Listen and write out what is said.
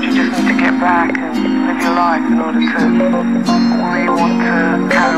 sometimes you just need to get back and live your life in order to really want to carry